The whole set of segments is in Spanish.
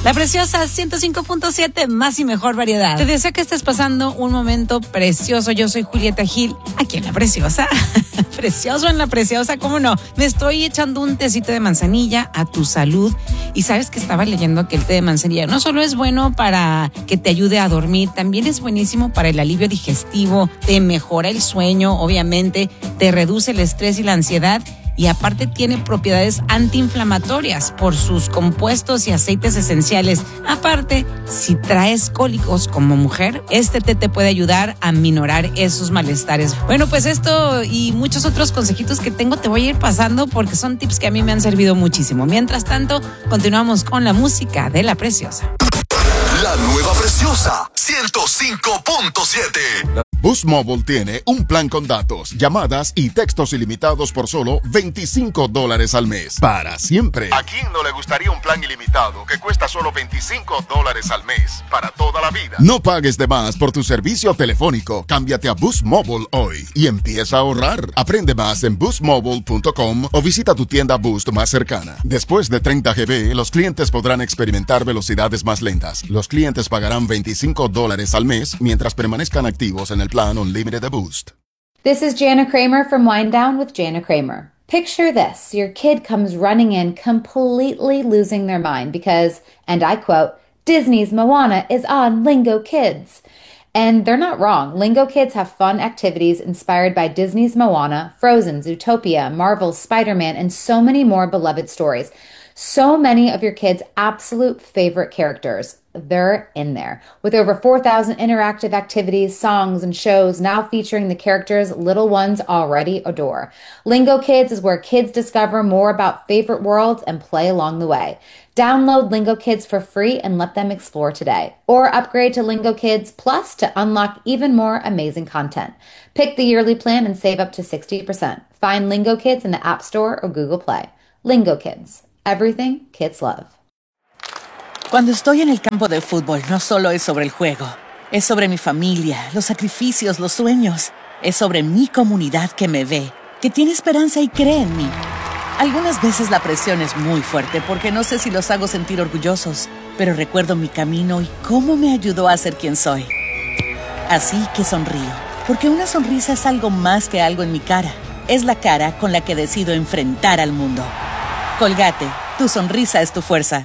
La Preciosa 105.7, más y mejor variedad. Te deseo que estés pasando un momento precioso. Yo soy Julieta Gil, aquí en La Preciosa. Precioso en La Preciosa, ¿cómo no? Me estoy echando un tecito de manzanilla a tu salud. Y sabes que estaba leyendo que el té de manzanilla no solo es bueno para que te ayude a dormir, también es buenísimo para el alivio digestivo, te mejora el sueño, obviamente, te reduce el estrés y la ansiedad. Y aparte tiene propiedades antiinflamatorias por sus compuestos y aceites esenciales. Aparte, si traes cólicos como mujer, este té te puede ayudar a minorar esos malestares. Bueno, pues esto y muchos otros consejitos que tengo te voy a ir pasando porque son tips que a mí me han servido muchísimo. Mientras tanto, continuamos con la música de La Preciosa. La nueva Preciosa 105.7. Boost Mobile tiene un plan con datos, llamadas y textos ilimitados por solo $25 al mes. Para siempre. ¿A quién no le gustaría un plan ilimitado que cuesta solo $25 al mes? Para toda la vida. No pagues de más por tu servicio telefónico. Cámbiate a Boost Mobile hoy y empieza a ahorrar. Aprende más en boostmobile.com o visita tu tienda Boost más cercana. Después de 30 GB, los clientes podrán experimentar velocidades más lentas. Los clientes pagarán $25 al mes mientras permanezcan activos en el plan Unlimited de Boost. This is Jana Kramer from Wind Down with Jana Kramer. Picture this. Your kid comes running in completely losing their mind because, and I quote, Disney's Moana is on Lingo Kids. And they're not wrong. Lingo Kids have fun activities inspired by Disney's Moana, Frozen, Zootopia, Marvel's Spider-Man, and so many more beloved stories. So many of your kids' absolute favorite characters. They're in there. With over 4,000 interactive activities, songs, and shows now featuring the characters little ones already adore. Lingo Kids is where kids discover more about favorite worlds and play along the way. Download Lingo Kids for free and let them explore today. Or upgrade to Lingo Kids Plus to unlock even more amazing content. Pick the yearly plan and save up to 60%. Find Lingo Kids in the App Store or Google Play. Lingo Kids. Everything kids love. Cuando estoy en el campo de fútbol, no solo es sobre el juego. Es sobre mi familia, los sacrificios, los sueños. Es sobre mi comunidad que me ve, que tiene esperanza y cree en mí. Algunas veces la presión es muy fuerte porque no sé si los hago sentir orgullosos, pero recuerdo mi camino y cómo me ayudó a ser quien soy. Así que sonrío, porque una sonrisa es algo más que algo en mi cara. Es la cara con la que decido enfrentar al mundo. Colgate, tu sonrisa es tu fuerza.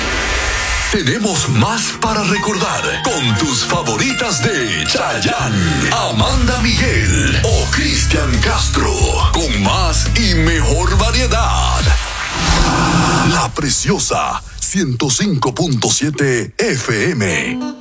Tenemos más para recordar con tus favoritas de Chayanne, Amanda Miguel o Cristian Castro. Con más y mejor variedad. La Preciosa 105.7 FM.